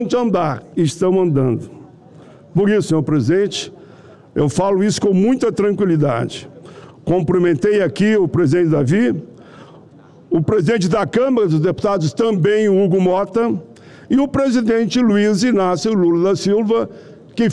de andar, estão andando. Por isso, senhor presidente, eu falo isso com muita tranquilidade. Cumprimentei aqui o presidente Davi, o presidente da Câmara dos Deputados também, o Hugo Mota, e o presidente Luiz Inácio Lula da Silva,